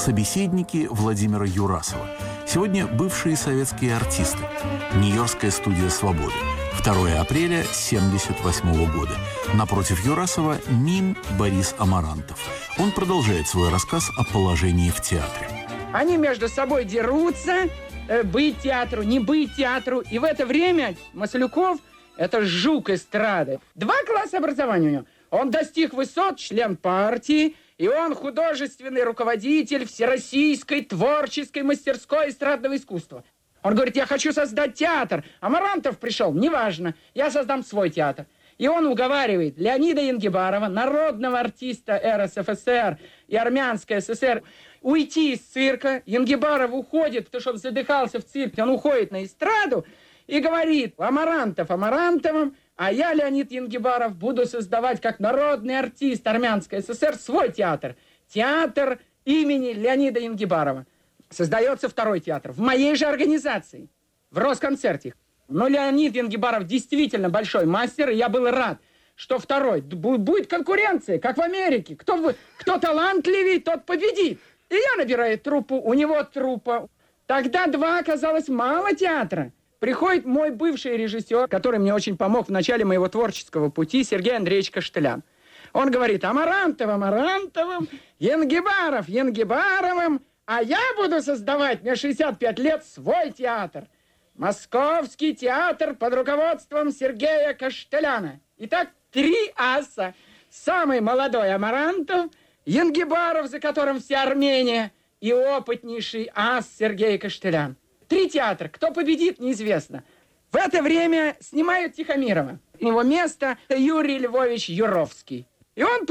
Собеседники Владимира Юрасова. Сегодня бывшие советские артисты. Нью-Йоркская студия «Свободы». 2 апреля 1978 года. Напротив Юрасова мим Борис Амарантов. Он продолжает свой рассказ о положении в театре. Они между собой дерутся, быть театру, не быть театру. И в это время Маслюков – это жук эстрады. 2 класса образования у него. Он достиг высот, член партии, и он художественный руководитель Всероссийской творческой мастерской эстрадного искусства. Он говорит, я хочу создать театр. Амарантов пришел, неважно, я создам свой театр. И он уговаривает Леонида Янгибарова, народного артиста РСФСР и Армянской ССР, уйти из цирка. Янгибаров уходит, потому что он задыхался в цирке, он уходит на эстраду и говорит, Амарантов Амарантовым, а я, Леонид Янгибаров, буду создавать как народный артист Армянской ССР свой театр. Театр имени Леонида Янгибарова. Создается 2-й театр в моей же организации, в Росконцерте. Но Леонид Янгибаров действительно большой мастер, и я был рад, что 2-й. Будет конкуренция, как в Америке. Кто талантливее, тот победит. И я набираю труппу, у него труппа. Тогда 2 оказалось мало театра. Приходит мой бывший режиссер, который мне очень помог в начале моего творческого пути, Сергей Андреевич Каштелян. Он говорит, Амарантовым, Янгибаровым, а я буду создавать, мне 65 лет, свой театр. Московский театр под руководством Сергея Каштеляна. Итак, 3 аса. Самый молодой Амарантов, Янгибаров, за которым вся Армения, и опытнейший ас Сергей Каштелян. 3 театра. Кто победит, неизвестно. В это время снимают Тихомирова. Его место Юрий Львович Юровский. И он